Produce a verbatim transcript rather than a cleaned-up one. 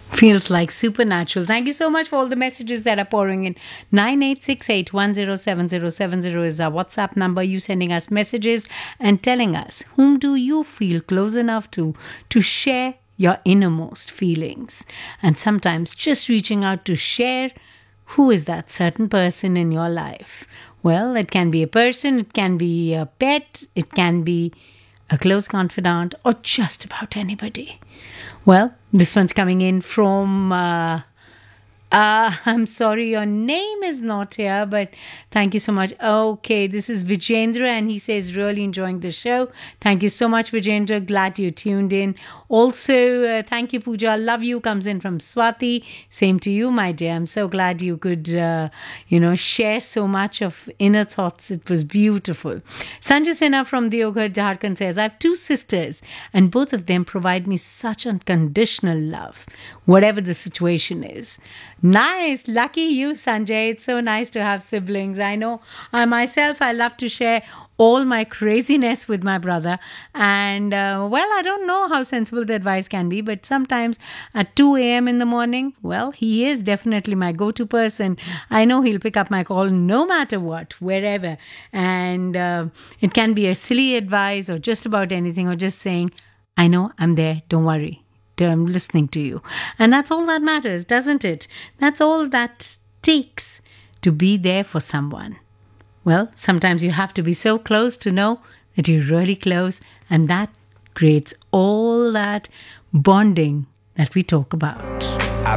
Feels like supernatural. Thank you so much for all the messages that are pouring in. nine eight six eight, one zero seven zero seven zero is our WhatsApp number. You sending us messages and telling us whom do you feel close enough to to share your innermost feelings. And sometimes just reaching out to share who is that certain person in your life. Well, it can be a person, it can be a pet, it can be a close confidant, or just about anybody. Well, this one's coming in from, uh, uh, I'm sorry, your name is not here, but thank you so much. Okay, this is Vijendra, and he says, really enjoying the show. Thank you so much, Vijendra. Glad you tuned in. Also, uh, thank you, Pooja. Love you comes in from Swati. Same to you, my dear. I'm so glad you could, uh, you know, share so much of inner thoughts. It was beautiful. Sanjay Sinha from Deoghar, Jharkhand says, I have two sisters, and both of them provide me such unconditional love, whatever the situation is. Nice. Lucky you, Sanjay. It's so nice to have siblings. I know I myself, I love to share all my craziness with my brother. And, uh, well, I don't know how sensible the advice can be, but sometimes at two a.m. in the morning, well, he is definitely my go-to person. I know he'll pick up my call no matter what, wherever. And uh, it can be a silly advice or just about anything, or just saying, I know I'm there, don't worry. I'm listening to you. And that's all that matters, doesn't it? That's all that takes to be there for someone. Well, sometimes you have to be so close to know that you're really close, and that creates all that bonding that we talk about.